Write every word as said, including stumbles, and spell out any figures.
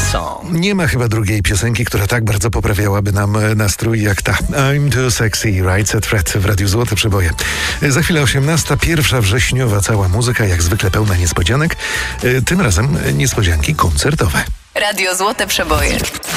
song. Nie ma chyba drugiej piosenki, która tak bardzo poprawiałaby nam nastrój jak ta. I'm too sexy, right? Set Fred w Radiu Złote Przeboje. Za chwilę osiemnasta, pierwsza wrześniowa cała muzyka, jak zwykle pełna niespodzianek. Tym razem niespodzianki koncertowe. Radio Złote Przeboje.